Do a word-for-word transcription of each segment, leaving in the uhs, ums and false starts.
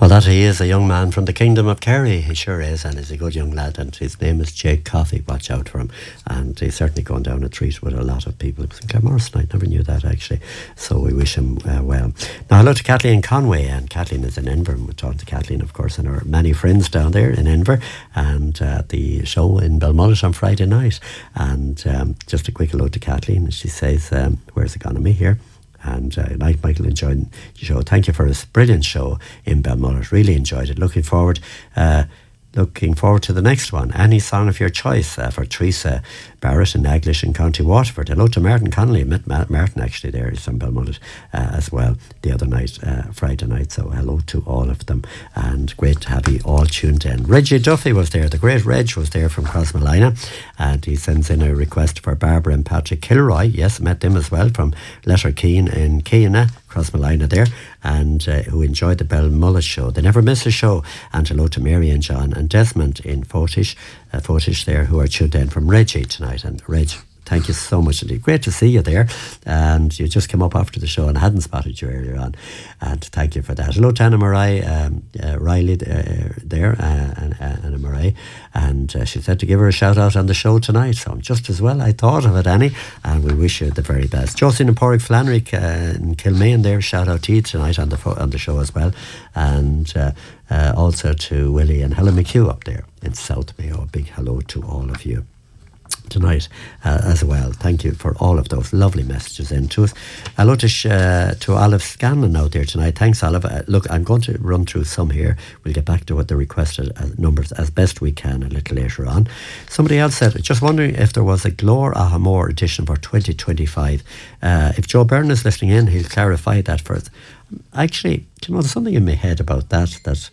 Well, that he is, a young man from the Kingdom of Kerry. He sure is, and he's a good young lad, and his name is Jake Coffey. Watch out for him. And he's certainly going down a treat with a lot of people. It was in Claremorris tonight, never knew that actually. So we wish him uh, well. Now, hello to Kathleen Conway, and Kathleen is in Inver. We're talking to Kathleen, of course, and our many friends down there in Inver, and uh, the show in Belmullet on Friday night. And um, just a quick hello to Kathleen. She says, um, where's it gone to me here? And uh, like Michael enjoyed the show. Thank you for this brilliant show in Belmullet. Really enjoyed it. Looking forward uh, looking forward to the next one. Any song of your choice uh, for Teresa Barrett in Aglish in County Waterford. Hello to Martin Connolly. I met Martin actually there. He's from Belmullet uh, as well the other night, uh, Friday night. So hello to all of them. And great to have you all tuned in. Reggie Duffy was there. The great Reg was there from Crossmolina. And he sends in a request for Barbara and Patrick Kilroy. Yes, met them as well from Letterkeen in Keena, Crossmolina there, and uh, who enjoyed the Belmullet show. They never miss a show. And hello to Mary and John and Desmond in Fortish, uh, Fortish there, who are tuned in from Reggie tonight. And Reg, thank you so much indeed. Great to see you there. And you just came up after the show and I hadn't spotted you earlier on. And thank you for that. Hello to Anna Marie um, uh, Riley uh, there, uh, and, uh, Anna Marie. And uh, she said to give her a shout out on the show tonight. So just as well I thought of it, Annie. And we wish you the very best. Jocelyn and Porrick Flannery uh, in Kilmaine there. Shout out to you tonight on the, fo- on the show as well. And uh, uh, also to Willie and Helen McHugh up there in South Mayo. A big hello to all of you tonight uh, as well. Thank you for all of those lovely messages in to us. Hello to, sh- uh, to Olive Scanlon out there tonight. Thanks, Olive. Uh, look, I'm going to run through some here. We'll get back to what the requested uh, numbers as best we can a little later on. Somebody else said, just wondering if there was a Glór Ahamór edition for twenty twenty-five. Uh, if Joe Byrne is listening in, he'll clarify that for us. Actually, do you know, there's something in my head about that, that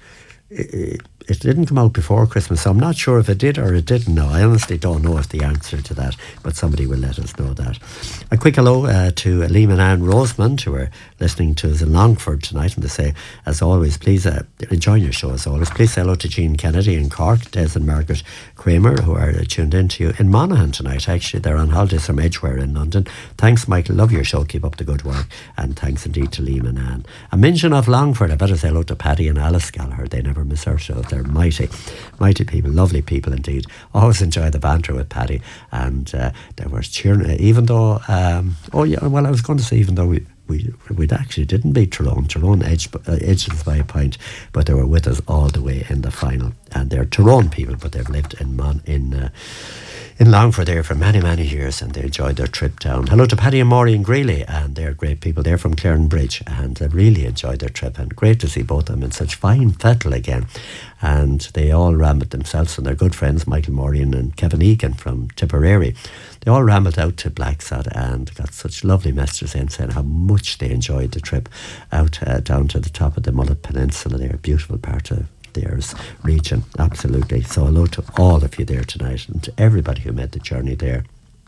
it, it didn't come out before Christmas, so I'm not sure if it did or it didn't. No, I honestly don't know if the answer to that, but somebody will let us know that. A quick hello uh, to Liam and Anne Rosemond, who are listening to us in Longford tonight, and they say, as always, please uh, enjoy your show as always. Please say hello to Jean Kennedy in Cork, Des and Margaret Kramer, who are uh, tuned in to you in Monaghan tonight. Actually, they're on holidays from Edgware in London. Thanks, Michael. Love your show. Keep up the good work. And thanks indeed to Liam and Anne. A mention of Longford. I better say hello to Paddy and Alice Gallagher. They never miss our show. They're mighty, mighty people, lovely people indeed. Always enjoy the banter with Paddy, and uh, there was cheering, even though, um, oh yeah, well, I was going to say, even though we we we actually didn't beat Tyrone. Tyrone edged, uh, edged us by a point, but they were with us all the way in the final. And they're Tyrone people, but they've lived in Mon in. Uh, in Longford there for many, many years, and they enjoyed their trip down. Hello to Paddy and Maury and Greeley, and they're great people. They're from Claren Bridge, and they really enjoyed their trip, and great to see both of them in such fine fettle again. And they all rambled themselves and their good friends, Michael Morian and Kevin Egan from Tipperary. They all rambled out to Blacksod and got such lovely messages in saying how much they enjoyed the trip out uh, down to the top of the Mullet Peninsula there, a beautiful part of there's region, absolutely. So hello to all of you there tonight and to everybody who made the journey there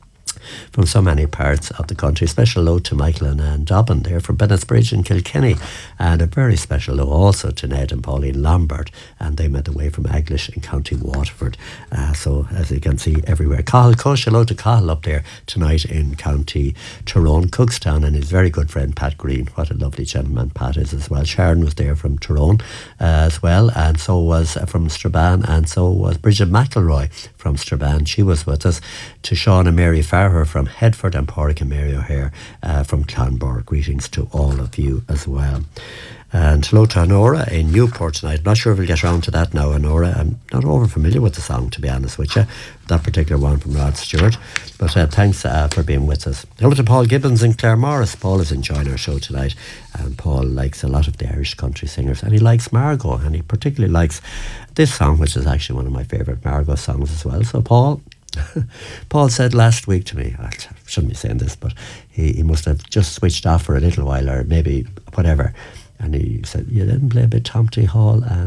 from so many parts of the country. Special hello to Michael and Anne Dobbin there from Bennett's Bridge in Kilkenny, and a very special hello also to Ned and Pauline Lombard, and they made the way from Aglish in County Waterford. Uh, so as you can see everywhere. Cathal Cush, hello to Cathal up there tonight in County Tyrone, Cookstown, and his very good friend Pat Green. What a lovely gentleman Pat is as well. Sharon was there from Tyrone uh, as well, and so was uh, from Strabane, and so was Bridget McElroy from Strabane. She was with us. To Sean and Mary Farrer from Headford, and Porrick and Mary O'Hare uh, from Clonbor. Greetings to all of you as well. And hello to Honora in Newport tonight. I'm not sure if we'll get around to that now, Honora. I'm not over familiar with the song, to be honest with you, that particular one from Rod Stewart. But uh, thanks uh, for being with us. Hello to Paul Gibbons in Claremorris. Paul is enjoying our show tonight, and Paul likes a lot of the Irish country singers, and he likes Margot, and he particularly likes this song, which is actually one of my favourite Margot songs as well. So Paul, Paul said last week to me, I shouldn't be saying this, but he, he must have just switched off for a little while, or maybe whatever, and he said, you didn't play a bit Tomty Hall and